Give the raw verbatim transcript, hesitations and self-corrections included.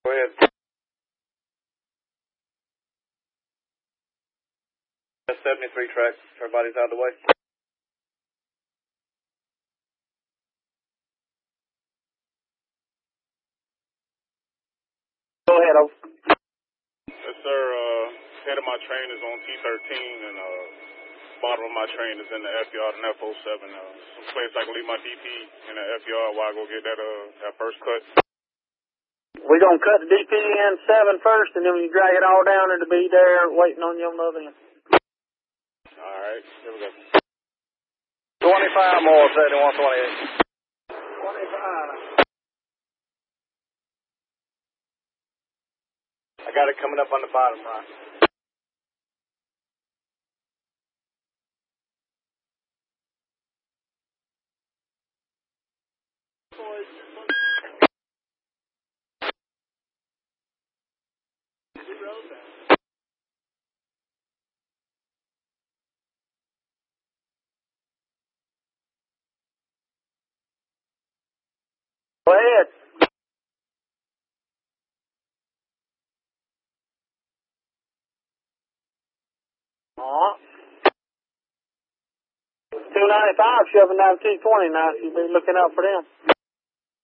Go ahead. seventy-three track. Everybody's out of the way. Go ahead, over. Yes, sir. Uh, head of my train is on T thirteen, and uh, bottom of my train is in the F yard in F oh seven. Uh, some place I can leave my D P in the F yard while I go get that uh that first cut. We're going to cut the D P in seven first, and then we drag it all down, and it'll be there waiting on you on the other end. All right. Here we go. twenty-five more, seventy-one twenty-eight. twenty-five. I got it coming up on the bottom right. Go ahead. Uh-huh. two ninety-five shoving down two twenty now, so you be looking out for them.